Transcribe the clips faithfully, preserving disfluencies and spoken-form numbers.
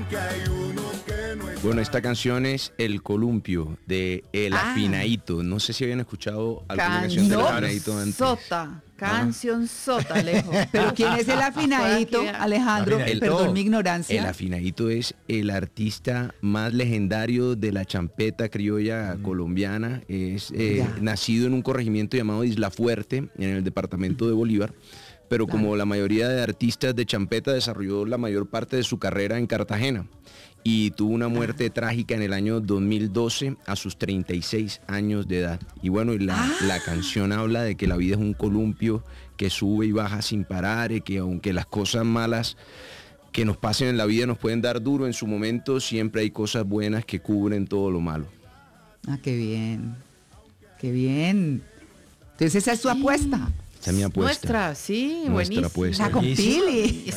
Bueno, esta canción es El Columpio de El Ah. Afinadito. No sé si habían escuchado alguna Can- canción del no, Afinadito antes. Sota, canción sota, Alejo. Pero ¿quién es el afinadito, Para que- Alejandro? Afinadito. Perdón mi El ignorancia. Afinadito es el artista más legendario de la champeta criolla colombiana. Es eh, Ya. nacido en un corregimiento llamado Isla Fuerte, en el departamento de Bolívar. Pero como la mayoría de artistas de champeta, desarrolló la mayor parte de su carrera en Cartagena. Y tuvo una muerte trágica en el año dos mil doce a sus treinta y seis años de edad. Y bueno, y la, la canción habla de que la vida es un columpio que sube y baja sin parar, y que aunque las cosas malas que nos pasen en la vida nos pueden dar duro en su momento, siempre hay cosas buenas que cubren todo lo malo. Ah, qué bien. Qué bien. Entonces esa es su apuesta. Esa es mi apuesta. Nuestra, sí, Nuestra buenísimo. apuesta. La con Buenísimo. Pili.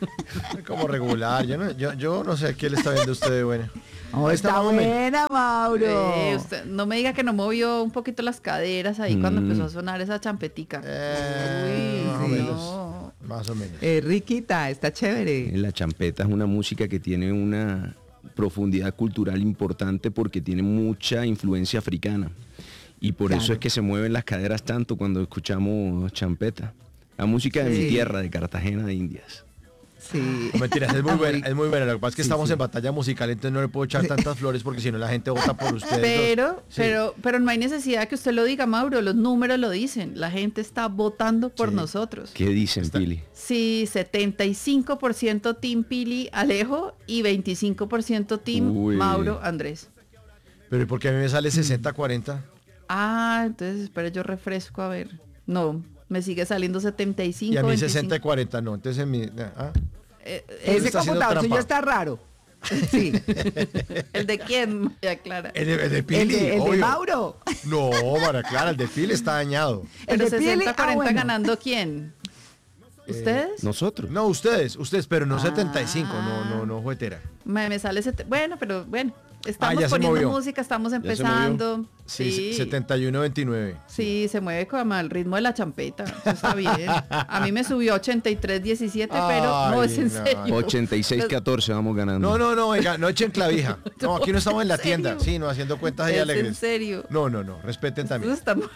Como regular, yo no, yo, yo no sé qué le está viendo usted de bueno. Oh, está más o menos. buena, Mauro. Eh, usted no me diga que no movió un poquito las caderas ahí cuando Mm. empezó a sonar esa champetica. Eh, Uy, más o sí, menos. no. Más o menos. Eh, riquita, está chévere. La champeta es una música que tiene una profundidad cultural importante porque tiene mucha influencia africana. Y por Claro. eso es que se mueven las caderas tanto cuando escuchamos champeta. La música de Sí. mi tierra, de Cartagena de Indias. Sí. No, mentiras, es muy buena, es muy buena. Lo que pasa es que Sí, estamos sí. en batalla musical, entonces no le puedo echar tantas flores porque si no la gente vota por ustedes. Pero, dos. Sí. pero, pero no hay necesidad que usted lo diga, Mauro. Los números lo dicen. La gente está votando por Sí. nosotros. ¿Qué dicen, Está- Pili? Sí, setenta y cinco por ciento Team Pili Alejo y veinticinco por ciento Team Uy. Mauro Andrés. Pero ¿y por qué a mí me sale sesenta cuarenta? Ah, entonces espera, yo refresco a ver. No, me sigue saliendo setenta y cinco. Y a mí veinticinco. sesenta y cuarenta no. Entonces en mi... ah. Eh, eh, Ese está haciendo computador suyo trampa. está raro. Sí. ¿El de quién? Ya, Clara. El de, el de Pili, El de, el de obvio. Mauro. No, María Clara, el de Pili está dañado. El Pero de Pili, sesenta cuarenta ah, bueno. ganando quién? ¿Ustedes? Nosotros. No, ustedes, ustedes, pero no Ah. setenta y cinco, no, no, no, juetera. Me, me sale sete- bueno, pero bueno, estamos Ah, ya se poniendo movió. música, estamos se movió. empezando. Sí, Sí, setenta y uno veintinueve. sí, se mueve como al ritmo de la champeta. Eso está bien. A mí me subió ochenta y tres diecisiete, pero no Ay, es en no. serio. ochenta y seis catorce vamos ganando. No, no, no, venga, no echen clavija. No, aquí no estamos en la ¿En serio? tienda, sí, no, haciendo cuentas ahí Es alegres. en serio. No, no, no, respeten también. Nosotros estamos-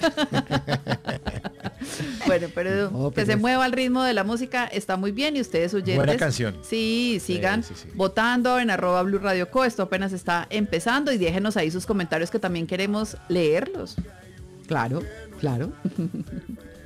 Bueno, pero No, que pero se es- mueva al ritmo de la música está muy bien y ustedes oyentes. Buena canción. Sí, sigan sí, sí. votando en arroba Blue Radio Co. Esto apenas está empezando y déjenos ahí sus comentarios que también queremos leerlos. Claro, claro.